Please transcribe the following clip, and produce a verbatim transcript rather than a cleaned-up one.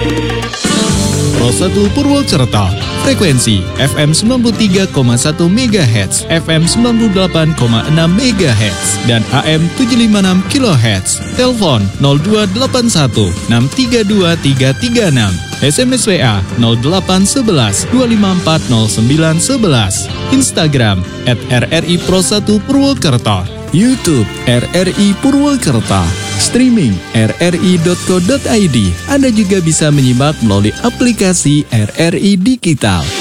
Pro satu Purwokerto, frekuensi F M sembilan puluh tiga koma satu megahertz, F M sembilan puluh delapan koma enam megahertz, dan A M tujuh ratus lima puluh enam kilohertz. Telepon nol dua delapan satu enam tiga dua tiga tiga enam. S M S W A nol delapan satu satu dua lima empat nol sembilan satu satu. Instagram at R R I Pro satu Purwokerto. YouTube R R I Purwokerto. Streaming r r i dot co dot i d. Anda juga bisa menyimak melalui aplikasi R R I Digital.